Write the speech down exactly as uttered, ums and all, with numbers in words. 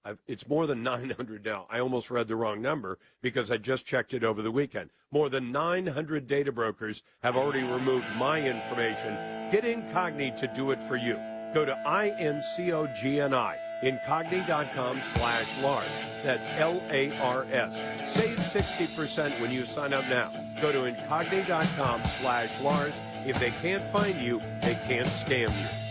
I've, it's more than nine hundred now. I almost read the wrong number because I just checked it over the weekend. More than nine hundred data brokers have already removed my information. Get Incogni to do it for you. Go to I N C O G N I, Incogni.com slash Lars. That's L A R S. Save sixty percent when you sign up now. Go to Incogni.com slash Lars. If they can't find you, they can't scam you.